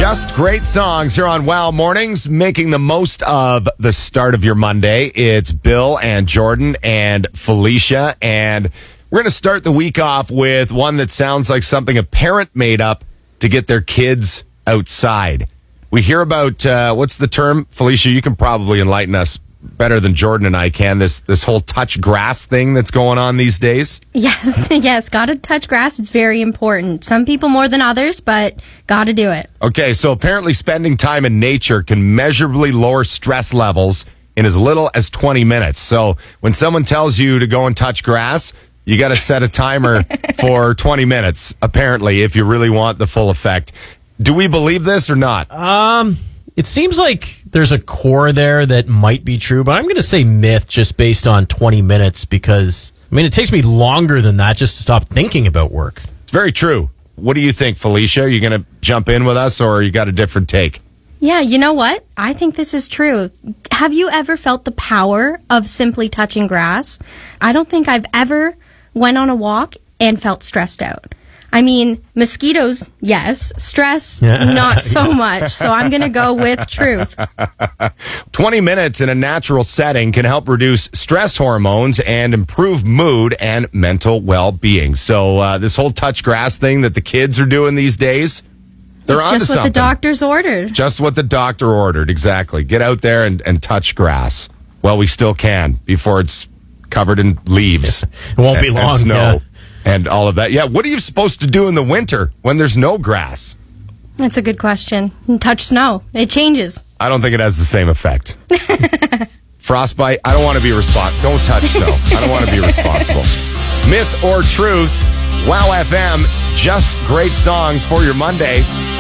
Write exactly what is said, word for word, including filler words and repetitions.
Just great songs here on Wow Mornings, making the most of the start of your Monday. It's Bill and Jordan and Felicia, and we're going to start the week off with one that sounds like something a parent made up to get their kids outside. We hear about, uh, what's the term? Felicia, you can probably enlighten us better than Jordan and I can, this this whole touch grass thing that's going on these days. Yes, yes, gotta touch grass. It's very important. Some people more than others, but gotta do it. Okay, so apparently spending time in nature can measurably lower stress levels in as little as twenty minutes. So when someone tells you to go and touch grass, you got to set a timer for twenty minutes, apparently, if you really want the full effect. Do we believe this or not? Um, it seems like there's a core there that might be true, but I'm going to say myth just based on twenty minutes because, I mean, it takes me longer than that just to stop thinking about work. It's very true. What do you think, Felicia? Are you going to jump in with us or you got a different take? Yeah, you know what? I think this is true. Have you ever felt the power of simply touching grass? I don't think I've ever went on a walk and felt stressed out. I mean, mosquitoes, yes. Stress, not so much. So I'm going to go with truth. twenty minutes in a natural setting can help reduce stress hormones and improve mood and mental well-being. So uh, this whole touch grass thing that the kids are doing these days, they're it's onto just what something. the doctor's ordered. Just what the doctor ordered, exactly. Get out there and, and touch grass. Well, we still can before it's covered in leaves. It won't and, be long. And snow. Yeah. And all of that. Yeah, what are you supposed to do in the winter when there's no grass? That's a good question. Touch snow. It changes. I don't think it has the same effect. Frostbite, I don't want to be responsible. Don't touch snow. I don't want to be responsible. Myth or truth, Wow F M, just great songs for your Monday.